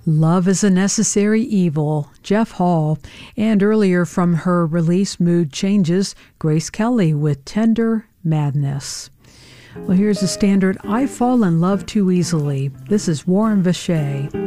Love is a Necessary Evil, Jeff Hall, and earlier from her release Mood Changes, Grace Kelly with Tender Madness. Well, here's a standard, I Fall in Love Too Easily. This is Warren Vacher.